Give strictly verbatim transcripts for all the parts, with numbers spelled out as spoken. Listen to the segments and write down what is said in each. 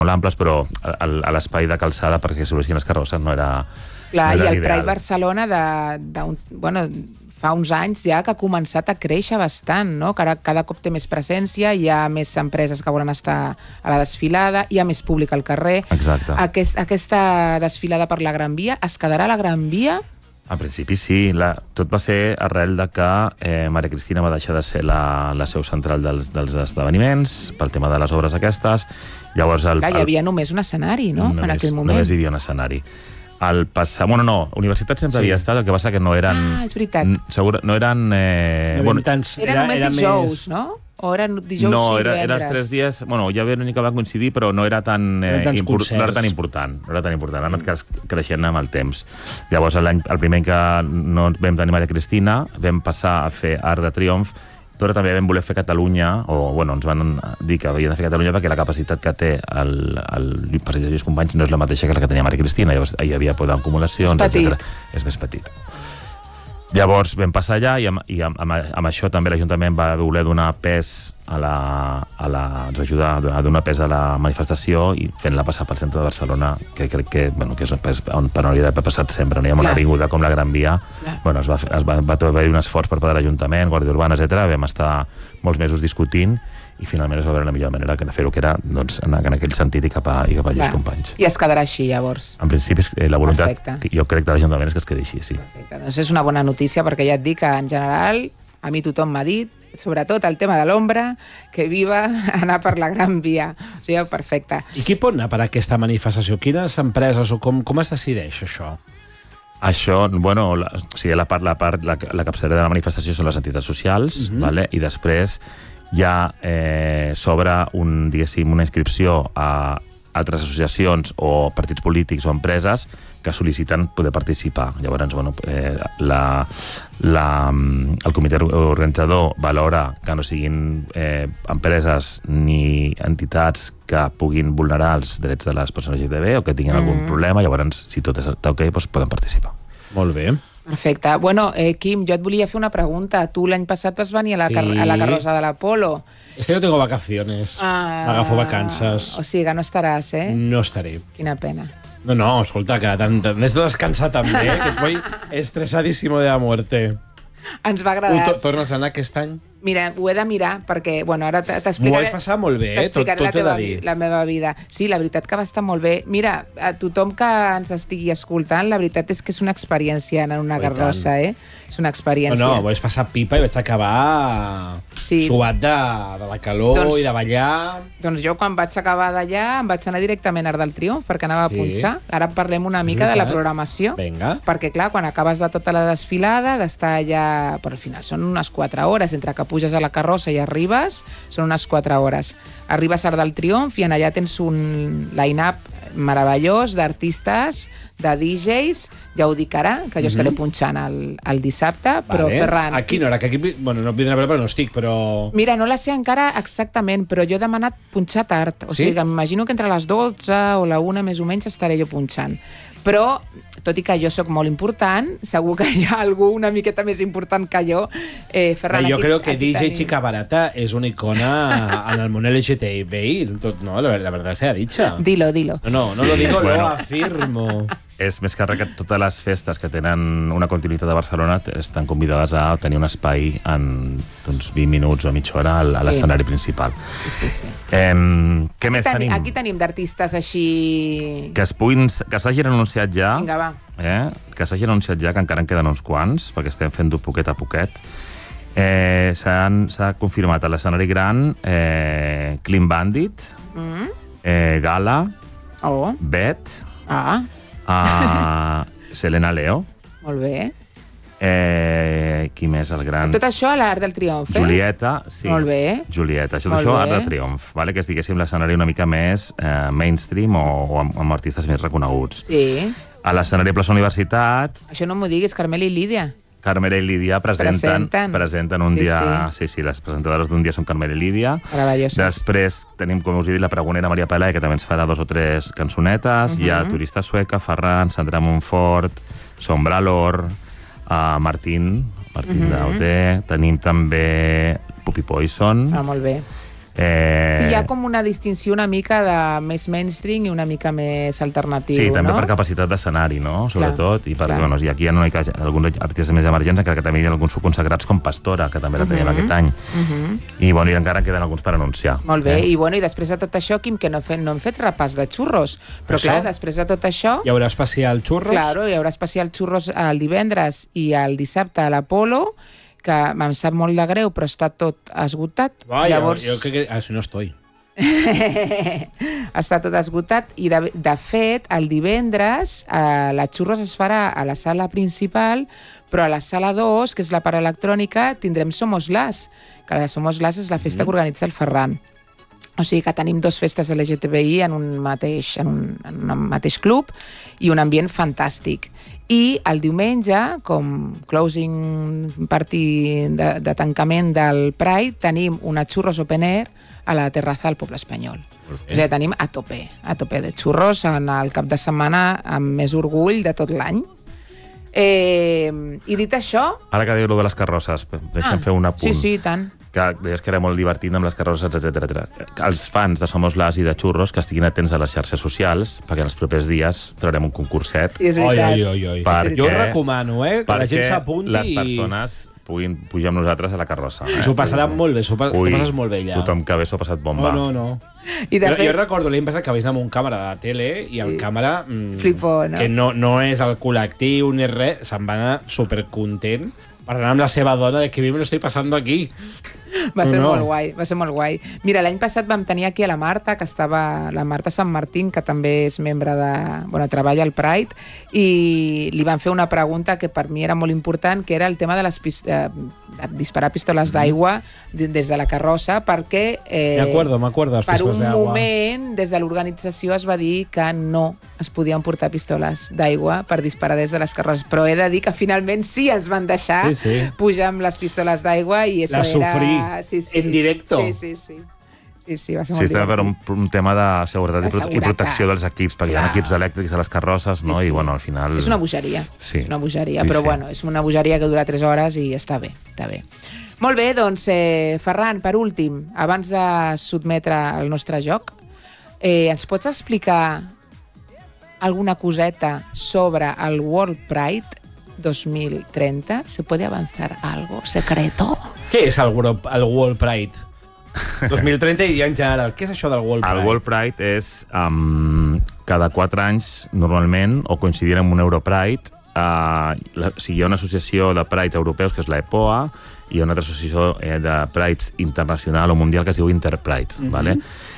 molt amples, però a, a l'espai de calçada perquè s'obrissin les carrosses no era Clar, no era i el ideal. Pride Barcelona de, de un, bueno, fa uns anys ja que ha començat a créixer bastant, no? Cada, cada cop té més presència, hi ha més empreses que volen estar a la desfilada, hi ha més públic al carrer. Exacte. Aquest, aquesta desfilada per la Gran Via, es quedarà a la Gran Via? En principi sí, la, tot va ser arrel de que eh, Maria Cristina va deixar de ser la, la seu central dels, dels esdeveniments, pel tema de les obres aquestes. Llavors el, Clar, hi havia només un escenari, no?, només, en aquell moment. Només hi havia un escenari. El passat... Bueno, no, universitat sempre sí. havia estat, el que passa que no eren... Ah, és veritat. Segur, no eren... Eh, no bueno, tants, era, era només era dijous, més... no? O eren dijous no, i era, divendres? era els tres dies... Bueno, ja havia que va coincidir, però no era tan, eh, no import, no era tan important. No era tan important, ha anat mm. creixent amb el temps. Llavors, el primer any que no vam tenir Maria Cristina, vam passar a fer Arc de Triomf, però també vam voler fer Catalunya, o bueno, ens van dir que havien de fer Catalunya perquè la capacitat que té el, el passeig de Lluís Companys no és la mateixa que la que tenia Maria Cristina, llavors hi havia por d'acumulacions, etcètera. És més petit. Llavors vam passar allà i amb, i amb, amb, amb això també l'Ajuntament va voler donar pes a la, a la, ens va ajudar a donar pes a la manifestació i fent-la passar pel centre de Barcelona, que crec que, bueno, que és on per no hauria d'haver passat sempre. No hi ha una avinguda com la Gran Via. Bueno, es va, es va, va haver-hi un esforç per part de l'Ajuntament, Guàrdia Urbana, etcètera. Vam estar molts mesos discutint i finalment es va veure la millor manera de fer-ho, que era doncs, en, en aquell sentit i cap a, i cap a Lluís Companys. I es quedarà així, llavors? En principi, eh, la voluntat, Perfecte. Jo crec que l'Ajuntament és que es quedi així, sí. Perfecte. Doncs és una bona notícia, perquè ja et dic que, en general, a mi tothom m'ha dit, sobretot el tema de l'ombra, que viva anar per la Gran Via. O sigui, perfecte. I qui pot anar per aquesta manifestació? Quines empreses o com, com es decideix això? Això, bueno, la, o sigui, la part, la, part, la, la capçalera de la manifestació són les entitats socials, uh-huh. vale? I després ja eh, s'obre un, diguéssim, una inscripció a altres associacions o partits polítics o empreses que sol·liciten poder participar. Llavors, bueno, eh, la, la, el comitè organitzador valora que no siguin eh, empreses ni entitats que puguin vulnerar els drets de les persones L G T B o que tinguin mm. algun problema. Llavors, si tot està ok, doncs poden participar. Molt bé. Perfecte. Bueno, eh, Quim, jo et volia fer una pregunta. Tu l'any passat vas venir a la, sí. a la carrossa de l'Apolo. Este no tengo vacaciones. Ah, Agafo vacances. O sigui que no estaràs, eh? No estaré. Quina pena. No, no, escolta, que n'és de descansar també, eh? Que voy estresadísimo de la muerte. Ens va agradar. Ho tornes a anar aquest any? Mira, ho he de mirar, perquè, bueno, ara t'explicaré... M'ho vaig passar molt bé, eh? Tot, tot he de dir. La meva vida. Sí, la veritat que va estar molt bé. Mira, a tothom que ens estigui escoltant, la veritat és que és una experiència anar en una carrossa, eh? És una experiència. No, no, vaig passar pipa i vaig acabar sí. suat de, de la calor doncs, i de ballar. Doncs jo, quan vaig acabar d'allà, em vaig anar directament a Arc del Triomf, perquè anava a punxar. Sí. Ara parlem una mica de la programació. Vinga. Perquè, clar, quan acabes de tota la desfilada, d'estar allà... Però al final són unes quatre hores, entre que puges a la carrossa i arribes, són unes quatre hores. Arribes a Arc del Triomf i en allà tens un line-up meravellós d'artistes, de D Js, ja ho dic ara, que jo estaré uh-huh. punxant el, el dissabte, vale. Però Ferran... A quina hora? Que aquí, bueno, no vindrà però no estic, però... Mira, no la sé encara exactament, però jo he demanat punxar tard. O sí? sigui que m'imagino que entre les dotze o la una més o menys estaré jo punxant. Però, tot i que jo sóc molt important, segur que hi ha algú una miqueta més important que jo. Eh, Ferran, jo aquí, creo que D J tenim... Chica Barata és una icona en el món L G T B I. No, la, la verdad sea dicha. Dilo, dilo. No, no, no sí. lo digo, bueno. Lo afirmo. És més que res que totes les festes que tenen una continuïtat a Barcelona estan convidades a tenir un espai en doncs, vint minuts o mitja hora a l'escenari sí. principal. Sí, sí. Eh, què més Teni, tenim? Aquí tenim d'artistes així... Que es puguin, que s'hagin anunciat ja. Vinga, va. Eh? Que s'hagin anunciat ja, que encara en queden uns quants, perquè estem fent-ho poquet a poquet. Eh, s'ha confirmat a l'escenari gran eh, Clean Bandit, mm. eh, Gala, oh. Bet, ah. Uh, Selena Leo. Molt bé. Eh, qui més, el gran... Tot això a l'Arc del Triomf, eh? Julieta, sí. Molt bé. Julieta, tot això a l'Arc del Triomf, vale? Que és, diguéssim, l'escenari una mica més eh, mainstream o, o amb, amb artistes més reconeguts. Sí. A l'escenari Plaça Universitat... Això no m'ho diguis, Carmela i Lídia. Carmela i Lídia presenten, presenten. presenten un sí, dia... Sí. sí, sí, les presentadores d'un dia són Carmela i Lídia. Després tenim, com us he dit, la pregonera Maria Pelé, que també ens farà dos o tres cançonetes. Uh-huh. Hi ha Turista Sueca, Ferran, Sandra Montfort, Sombralor, uh, Martín, Martín uh-huh. Dauté. Tenim també Puppy Poison. Ah, molt bé. Eh... Sí, hi ha com una distinció una mica de més mainstream i una mica més alternatiu, sí, també no? per capacitat d'escenari, no? Sobretot, clar, i, per, bueno, i aquí hi ha una mica, alguns artistes més emergents, encara que també hi ha alguns consagrats com Pastora, que també la tenim uh-huh. aquest any. Uh-huh. I, bueno, i encara queden alguns per anunciar. Molt bé, eh? i, bueno, i després de tot això, Quim, que no, fe, no hem fet repàs de xurros, però això? Clar, després de tot això... Hi haurà especial xurros? Claro, hi haurà especial xurros el divendres i el dissabte a l'Apolo, que em sap molt de greu, però està tot esgotat. Va, Llavors... jo, jo crec que... Ah, si no estoy. Està tot esgotat i, de, de fet, el divendres eh, la xurros es farà a la sala principal, però a la sala dos, que és la part electrònica, tindrem Somos Las, que la Somos Las és la festa mm. que organitza el Ferran. O sigui que tenim dos festes L G T B I en un mateix, en un, en un mateix club i un ambient fantàstic. I el diumenge, com closing party de, de tancament del Pride, tenim una xurros open air a la terrassa del Poble Espanyol. O sigui, tenim a tope, a tope de xurros en el cap de setmana amb més orgull de tot l'any. Eh, I dit això... Ara que diu-lo de les carrosses, deixa'm ah, fer un apunt. Sí, sí, tant. Que deies que era molt divertit amb les carrosses, etcètera. Els fans de Somos Las i de Xurros que estiguin atents a les xarxes socials, perquè en els propers dies traurem un concurset. Sí, és veritat. Oi, oi, oi. Perquè, jo recomano, eh, que la gent s'apunti les persones puguin pujar amb nosaltres a la carrossa. Eh? S'ho passaran molt bé, s'ho pa Ui, passes molt bé allà. Tothom que ve s'ho ha passat bomba. No, no, no. I de jo, fet... jo recordo l'any passat que vaig anar amb un càmera de la tele i el sí. càmera... Mm, Flipó, no? Que no, no és el col·lectiu ni res, se'n va anar supercontent per anar amb la seva dona de que bé me lo estoy pasando aquí. Va ser no, no. molt guai, va ser molt guai. Mira, l'any passat vam tenir aquí a la Marta, que estava... La Marta Sant Martín, que també és membre de... Bueno, treballa al Pride, i li van fer una pregunta que per mi era molt important, que era el tema de les pist... eh, disparar pistoles d'aigua des de la carrossa, perquè... Eh, m'acordo, m'acordo, per un moment, des de l'organització es va dir que no es podien portar pistoles d'aigua per disparar des de les carrosses. Però he de dir que finalment sí ens van deixar sí, sí. pujar amb les pistoles d'aigua i això la sofrí. era... Sí, sí. En directo. Sí, sí, sí. Sí, sí, va ser sí, molt per un, un tema de seguretat, de seguretat i protecció dels equips, perquè clar. Hi ha equips elèctrics a les carrosses, no? Sí, sí. I, bueno, al final... És una bogeria. Sí. És una bogeria, sí, però, sí. bueno, és una bogeria que dura tres hores i està bé, està bé. Molt bé, doncs, eh, Ferran, per últim, abans de sotmetre el nostre joc, eh, ens pots explicar alguna coseta sobre el World Pride dos mil trenta? ¿Se puede avanzar algo secreto? Què és el, el World Pride? dos mil trenta i en general. Què és això del World Pride? El World Pride és um, cada quatre anys, normalment, o coincidint amb un Europride, uh, la, o sigui, hi ha una associació de Prides europeus, que és la EPOA, i hi ha una altra associació eh, de Prides internacional o mundial que es diu Interpride, mm-hmm. vale?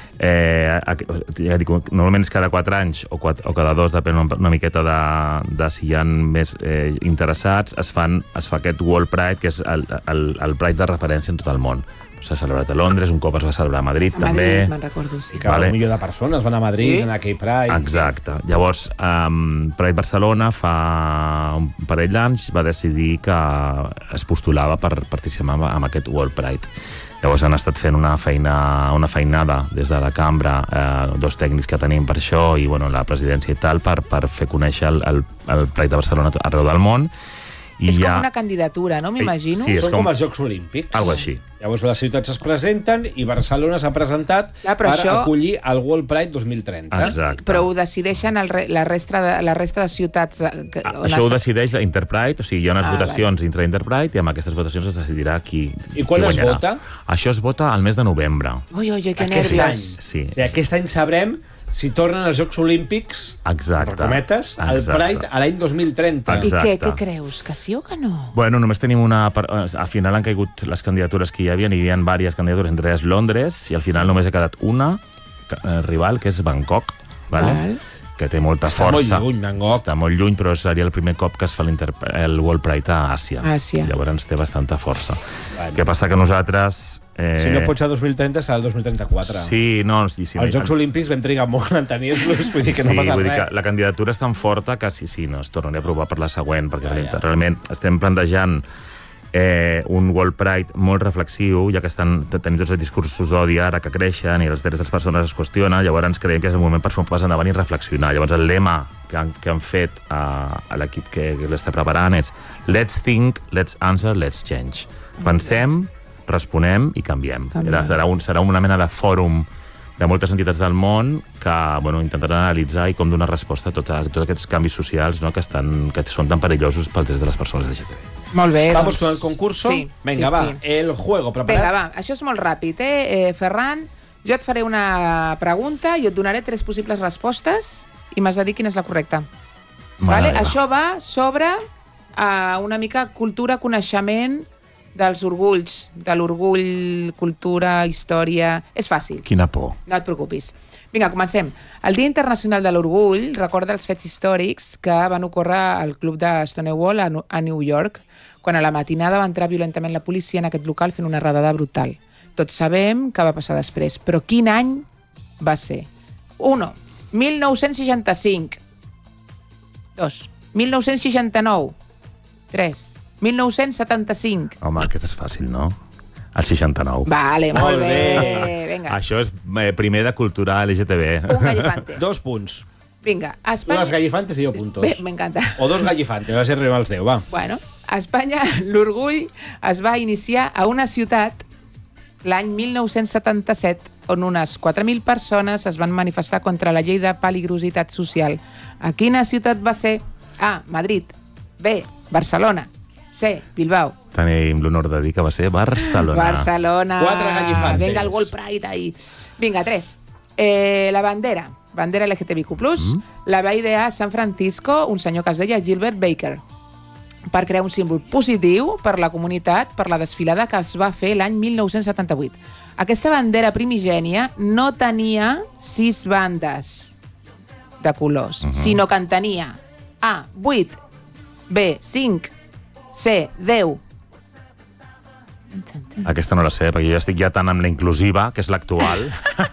Eh, ja dic, normalment és cada quatre anys o, quatre, o cada dos, depèn una, una miqueta de, de si hi ha més eh, interessats, es, fan, es fa aquest World Pride, que és el, el, el Pride de referència en tot el món. S'ha celebrat a Londres, un cop es va celebrar a Madrid, a també. Madrid, me'n recordo, sí. I que vale. Un milió de persones van a Madrid, sí? En aquell Pride. Exacte. Llavors, um, Pride Barcelona fa un parell d'anys va decidir que es postulava per participar en aquest World Pride. Llavors han estat fent una feina, una feinada des de la cambra, eh, dos tècnics que tenim per això, i bueno, la presidència i tal, per, per fer conèixer el, el, el Pride de Barcelona arreu del món. I és ja... com una candidatura, no? M'imagino. Sí, són com... com els Jocs Olímpics. Algo així. Llavors les ciutats es presenten i Barcelona s'ha presentat ja, per això... acollir el World Pride dos mil trenta. Exacte. Però ho decideixen el re... la, resta de... la resta de ciutats... Que... Ah, això ho decideix l'Interpride, o sigui, hi ha unes ah, votacions vale. dintre Interpride i amb aquestes votacions es decidirà qui, I quan qui es guanyarà. vota? Això es vota al mes de novembre. Ui, ui, que aquest nervios. any. Sí. O sigui, aquest any sabrem si tornen els Jocs Olímpics, exacte, per cometes, el Pride a l'any dos mil trenta. Exacte. I què, què creus? Que sí o que no? Bueno, només tenim una... Al final han caigut les candidatures que hi havia, hi havia diverses candidatures, entre elles Londres, i al final només ha quedat una eh, rival, que és Bangkok, vale? Val. Que té molta Està força. Està molt lluny, Bangkok. Està molt lluny, però seria el primer cop que es fa el World Pride a Àsia. Àsia. Llavors ens té bastanta força. Vale. Què passa que nosaltres... Eh... Si no pot ser dos mil trenta, serà el dos mil trenta-quatre. Sí, no... Sí, sí, els Jocs no... Olímpics vam trigar molt en tenir-los, vull dir que sí, no passa vull res. Dir que la candidatura és tan forta que sí, sí, no, es tornaré a provar per la següent, perquè ah, ja. realment estem plantejant eh, un World Pride molt reflexiu, ja que estan tenint tots els discursos d'odi ara que creixen i els drets de les persones es qüestionen, llavors creiem que és el moment per fer un pas endavant i reflexionar. Llavors el lema que han, que han fet a, a l'equip que, que l'està preparant és Let's think, let's answer, let's change. Pensem, responem i canviem. Canviem. Era, serà, un, serà una mena de fòrum de moltes entitats del món que bueno, intentaran analitzar i com donar resposta a, tot, a tots aquests canvis socials, no? que, estan, que són tan perillosos pels drets de les persones L G T B. Molt bé. Vamos doncs... con el concurso. Sí, Venga, sí, va, sí. el juego preparat. Vinga, va, això és molt ràpid, eh? eh? Ferran, jo et faré una pregunta i et donaré tres possibles respostes i m'has de dir quina és la correcta. Vale? Això va sobre uh, una mica cultura, coneixement dels orgulls, de l'orgull, cultura, història... És fàcil. Quina por. No et preocupis. Vinga, comencem. El Dia Internacional de l'Orgull recorda els fets històrics que van ocórrer al club de Stonewall a, a New York, quan a la matinada va entrar violentament la policia en aquest local fent una redada brutal. Tots sabem què va passar després, però quin any va ser? u. mil nou-cents seixanta-cinc. dos. mil nou-cents seixanta-nou. tres. mil nou-cents setanta-cinc. Home, aquesta és fàcil, no? El seixanta-nou. Vale, molt, Molt bé. bé. Vinga, Això és eh, primer de cultura L G T B. un gallifante. Dos punts. Vinga, a Espanya... Unes gallifantes i jo puntos. Bé, m'encanta. O dos gallifantes, a ser arribar als deu, va. Bueno, a Espanya l'orgull es va iniciar a una ciutat l'any mil nou-cents setanta-set, on unes quatre mil persones es van manifestar contra la llei de peligrositat social. A quina ciutat va ser? A. Madrid. B. Barcelona. C. Bilbao. Tenim l'honor de dir que va ser Barcelona. Barcelona. Quatre gallifantes. Vinga, el World Pride ahí. Vinga, tres. Eh, la bandera. Bandera L G T B Q plus, mm. la va idear a San Francisco un senyor que es deia Gilbert Baker, per crear un símbol positiu per la comunitat per la desfilada que es va fer l'any mil nou-cents setanta-vuit. Aquesta bandera primigènia no tenia sis bandes de colors, uh -huh. sinó que en tenia A, vuit, B, cinc, C, deu. Aquesta no la sé, perquè jo estic ja tan amb la inclusiva, que és l'actual.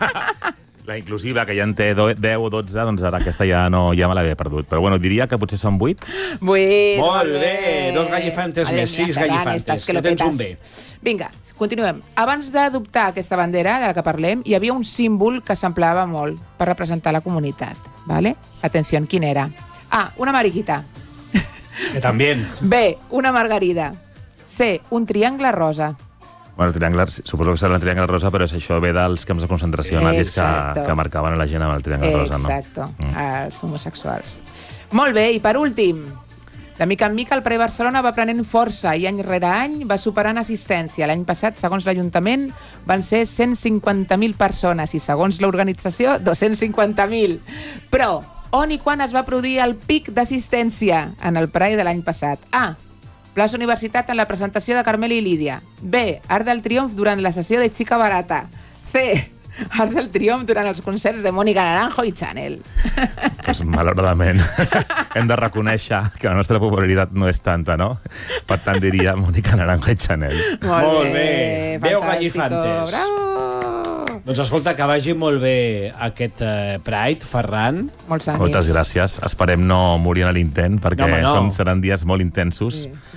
La inclusiva, que ja en té deu o dotze, doncs ara aquesta ja no ja me l'havia perdut. Però bueno, diria que potser són vuit. Vuit, molt bé. Dos gallifantes Madre més, mía, sis Ferran, gallifantes. estàs que lo Ja tens un petas. B. Vinga, continuem. Abans d'adoptar aquesta bandera de la que parlem, hi havia un símbol que semblava molt per representar la comunitat. ¿Vale? Atenció, quin era? A, una mariquita. Que també. B, una margarida. C, un triangle rosa. Bueno, triangle, suposo que serà el triangle rosa, però és això ve dels camps de concentració nazis que, Exacto. que marcaven a la gent amb el triangle rosa, no? Exacto, Mm. els homosexuals. Molt bé, i per últim, de mica en mica el Pride Barcelona va prenent força i any rere any va superant assistència. L'any passat, segons l'Ajuntament, van ser cent cinquanta mil persones i segons l'organització, dos-cents cinquanta mil. Però on i quan es va produir el pic d'assistència en el Pride de l'any passat? A, Plaça Universitat en la presentació de Carmel i Lídia. B, Arc del Triomf durant la sessió de Chica Barata. C, Arc del Triomf durant els concerts de Mónica Naranjo i Chanel. Pues, malauradament, hem de reconèixer que la nostra popularitat no és tanta, no? Per tant, diria Mónica Naranjo i Chanel. Molt, Molt bé. Veu fantàstico. gallifantes. Bravo! Doncs escolta, que vagi molt bé aquest eh, Pride, Ferran. Molts anys. Moltes gràcies. Esperem no morir en l'intent, perquè No, home, no. són, seran dies molt intensos. Sí, sí.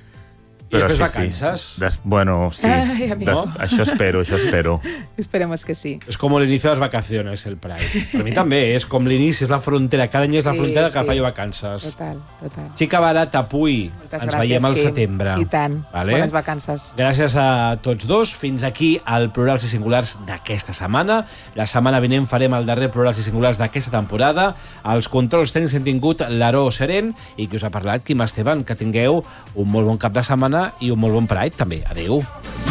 I després vacances. Des, bueno, sí. Ay, amigo. Des, això espero, això espero. Esperemos que sí. És com l'inici de les vacacions, el Pride. Per mi també, és com l'inici, és la frontera. Cada any és la Sí, frontera que sí. faig vacances. Total, total. Xica Barata, Puy, Moltes ens gràcies, veiem al Quim. setembre. I tant. Vale? Bones vacances. Gràcies a tots dos. Fins aquí el Plurals i Singulars d'aquesta setmana. La setmana vinent farem el darrer Plurals i Singulars d'aquesta temporada. Els controls tècnics hem tingut l'Aro Seren i qui us ha parlat, Quim Esteban. Que tingueu un molt bon cap de setmana i un molt bon Pride també. Adéu.